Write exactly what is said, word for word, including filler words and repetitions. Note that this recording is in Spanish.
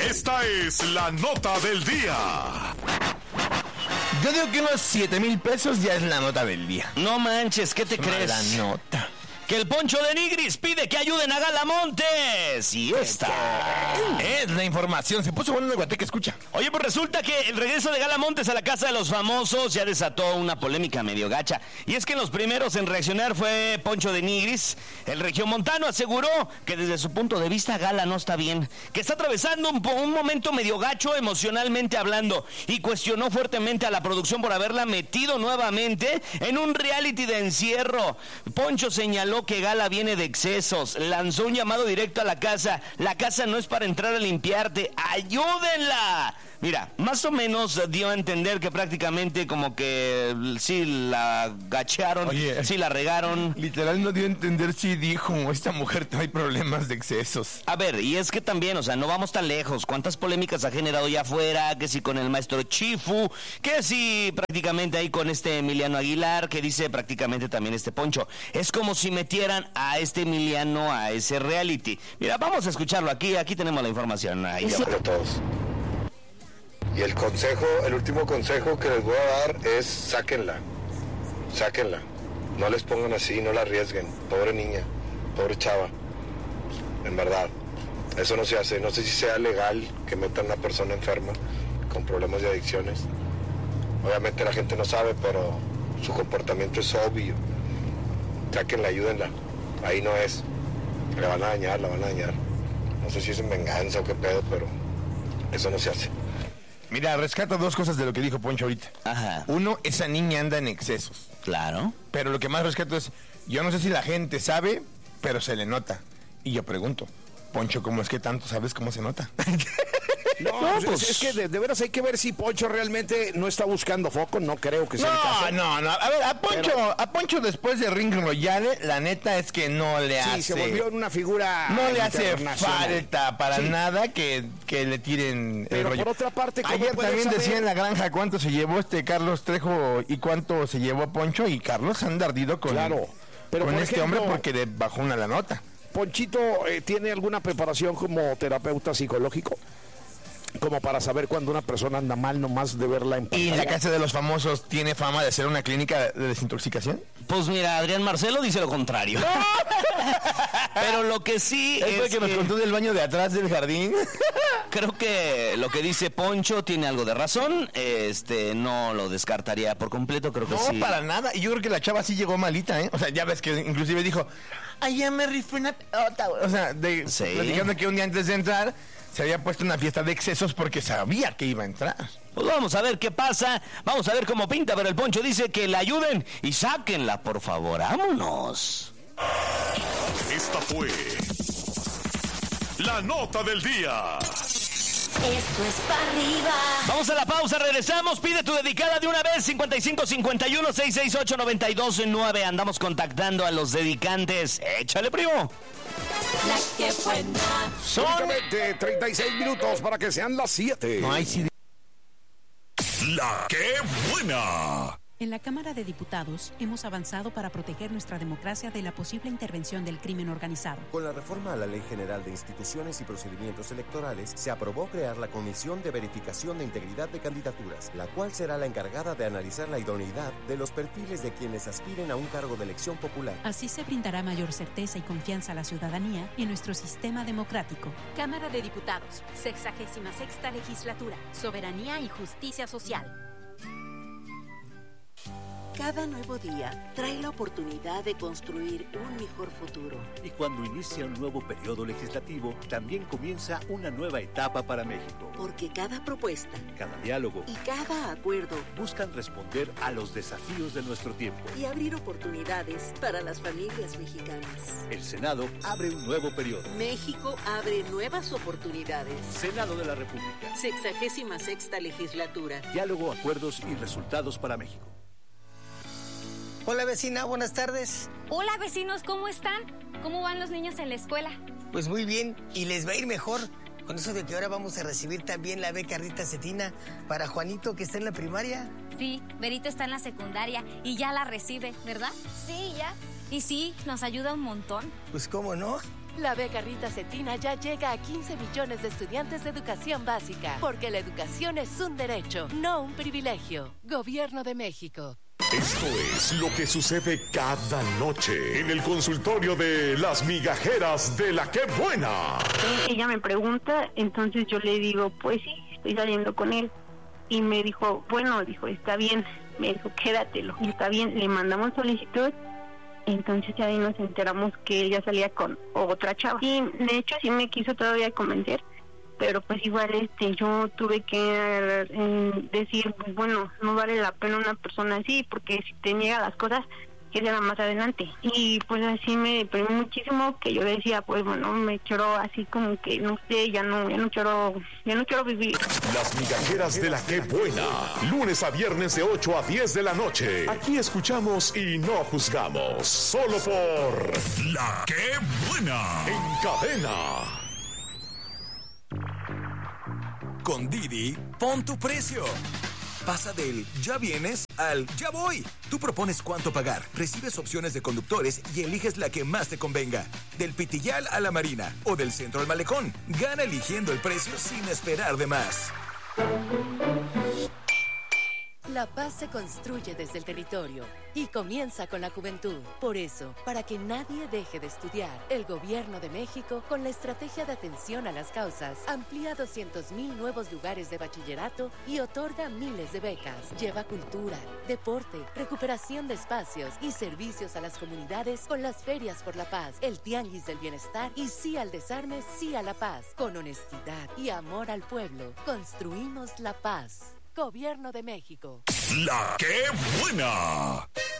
Esta es la nota del día. Yo digo que unos siete mil pesos ya es la nota del día. No manches, ¿qué te No, crees? la nota. Que el Poncho de Nigris pide que ayuden a Galamontes. Y esta es la información. Se puso bueno en el Guateque, escucha. Oye, pues resulta que el regreso de Galamontes a la casa de los famosos ya desató una polémica medio gacha. Y es que en los primeros en reaccionar fue Poncho de Nigris. El regiomontano aseguró que desde su punto de vista Gala no está bien, que está atravesando un, un momento medio gacho emocionalmente hablando, y cuestionó fuertemente a la producción por haberla metido nuevamente en un reality de encierro. Poncho señaló que Gala viene de excesos, lanzó un llamado directo a la casa. La casa no es para entrar a limpiarte, ¡ayúdenla! Mira, más o menos dio a entender que prácticamente como que sí la gacharon, Oye, sí la regaron. Literal no dio a entender si dijo, esta mujer trae problemas de excesos. A ver, y es que también, o sea, no vamos tan lejos. ¿Cuántas polémicas ha generado ya afuera? Que si con el maestro Chifu, que si prácticamente ahí con este Emiliano Aguilar, que dice prácticamente también este Poncho. Es como si metieran a este Emiliano a ese reality. Mira, vamos a escucharlo aquí, aquí tenemos la información. Ahí ya va. A todos. Y el consejo, el último consejo que les voy a dar es sáquenla, sáquenla, no les pongan así, no la arriesguen, pobre niña, pobre chava, en verdad, eso no se hace, no sé si sea legal que metan a una persona enferma con problemas de adicciones, obviamente la gente no sabe, pero su comportamiento es obvio, sáquenla, ayúdenla, ahí no es, la van a dañar, la van a dañar, no sé si es en venganza o qué pedo, pero eso no se hace. Mira, rescato dos cosas de lo que dijo Poncho ahorita. Ajá. Uno, esa niña anda en excesos. Claro. Pero lo que más rescato es, yo no sé si la gente sabe, pero se le nota. Y yo pregunto, Poncho, ¿cómo es que tanto sabes cómo se nota? No, No, pues, pues- es que de, de veras hay que ver si Poncho realmente no está buscando foco, no creo que sea el No, caso. no, no. A ver, a Poncho, Pero- a Poncho después de Ring Royale, la neta es que no le Sí, hace. se volvió en una figura No le hace internacional. falta para Sí. nada que, que le tiren Pero el rollo. por otra parte, ¿cómo ayer puedes también saber? decía en la granja cuánto se llevó este Carlos Trejo y cuánto se llevó Poncho, y Carlos anda ardido con, Claro, pero con por este ejemplo- hombre porque le bajó una la nota. Ponchito, eh, ¿tiene alguna preparación como terapeuta psicológico? Como para saber cuando una persona anda mal nomás de verla en ¿Y pantalla. la Casa de los Famosos tiene fama de ser una clínica de desintoxicación? Pues mira, Adrián Marcelo dice lo contrario. Pero lo que sí ¿Es es el que nos contó del baño de atrás del jardín? creo que lo que dice Poncho tiene algo de razón. Este, no lo descartaría por completo, creo que No, sí. para nada. Y yo creo que la chava sí llegó malita, ¿eh? O sea, ya ves que inclusive dijo, ay, ya me rifé una pelota, güey". O sea, de, Sí. platicando que un día antes de entrar se había puesto una fiesta de excesos porque sabía que iba a entrar. Pues vamos a ver qué pasa, vamos a ver cómo pinta, pero el Poncho dice que la ayuden y sáquenla, por favor, vámonos. Esta fue la nota del día. Esto es para arriba. Vamos a la pausa, regresamos, pide tu dedicada de una vez, cincuenta y cinco cincuenta y uno, seiscientos sesenta y ocho, noventa y dos nueve, andamos contactando a los dedicantes, échale primo. La que buena. Son... Únicamente treinta y seis minutos para que sean las siete. No hay sí. La que buena. En la Cámara de Diputados hemos avanzado para proteger nuestra democracia de la posible intervención del crimen organizado. Con la reforma a la Ley General de Instituciones y Procedimientos Electorales, se aprobó crear la Comisión de Verificación de Integridad de Candidaturas, la cual será la encargada de analizar la idoneidad de los perfiles de quienes aspiren a un cargo de elección popular. Así se brindará mayor certeza y confianza a la ciudadanía en nuestro sistema democrático. Cámara de Diputados, sexagésima sexta legislatura, soberanía y justicia social. Cada nuevo día trae la oportunidad de construir un mejor futuro. Y cuando inicia un nuevo periodo legislativo, también comienza una nueva etapa para México. Porque cada propuesta, cada diálogo y cada acuerdo buscan responder a los desafíos de nuestro tiempo y abrir oportunidades para las familias mexicanas. El Senado abre un nuevo periodo. México abre nuevas oportunidades. Senado de la República. Sexagésima sexta legislatura. Diálogo, acuerdos y resultados para México. Hola vecina, buenas tardes. Hola vecinos, ¿cómo están? ¿Cómo van los niños en la escuela? Pues muy bien, y les va a ir mejor con eso de que ahora vamos a recibir también la beca Rita Cetina para Juanito, que está en la primaria. Sí, Berito está en la secundaria y ya la recibe, ¿verdad? Sí, ya. Y sí, nos ayuda un montón. Pues cómo no. La beca Rita Cetina ya llega a quince millones de estudiantes de educación básica, porque la educación es un derecho, no un privilegio. Gobierno de México. Esto es lo que sucede cada noche en el consultorio de las migajeras de La Qué Buena. Ella me pregunta, entonces yo le digo, pues sí, estoy saliendo con él. Y me dijo, bueno, dijo, está bien. Me dijo, quédatelo. Y está bien, le mandamos solicitud. Entonces ya ahí nos enteramos que ella salía con otra chava. Y de hecho sí me quiso todavía convencer, pero pues igual este yo tuve que eh, decir, pues bueno, no vale la pena una persona así, porque si te niega las cosas, que será más adelante. Y pues así me deprimí muchísimo, que yo decía, pues bueno, me quiero así como que, no sé, ya no, ya no quiero, ya no quiero vivir. Las migajeras de La Qué Buena, lunes a viernes de ocho a diez de la noche. Aquí escuchamos y no juzgamos, solo por La Qué Buena, en cadena. Con Didi, pon tu precio. Pasa del ya vienes al ya voy. Tú propones cuánto pagar, recibes opciones de conductores y eliges la que más te convenga. Del Pitillal a la Marina o del centro al Malecón. Gana eligiendo el precio sin esperar de más. La paz se construye desde el territorio y comienza con la juventud. Por eso, para que nadie deje de estudiar, el Gobierno de México, con la estrategia de atención a las causas, amplía doscientos mil nuevos lugares de bachillerato y otorga miles de becas. Lleva cultura, deporte, recuperación de espacios y servicios a las comunidades con las ferias por la paz, el tianguis del bienestar y sí al desarme, sí a la paz. Con honestidad y amor al pueblo, construimos la paz. Gobierno de México. La Qué Buena.